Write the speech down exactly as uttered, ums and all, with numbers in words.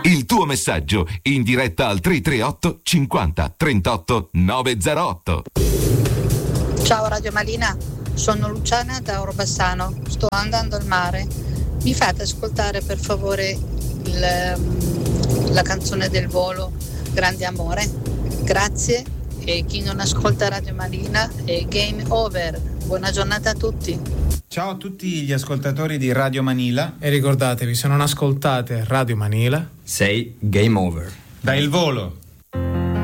Il tuo messaggio in diretta al tre tre otto cinquanta trentotto novecentootto. Ciao Radio Malina, sono Luciana da Orbassano, sto andando al mare. Mi fate ascoltare per favore il, la canzone del volo, Grande Amore? Grazie, e chi non ascolta Radio Malina è game over. Buona giornata a tutti. Ciao a tutti gli ascoltatori di Radio Manila. E ricordatevi, se non ascoltate Radio Manila, sei game over. Da Il Volo.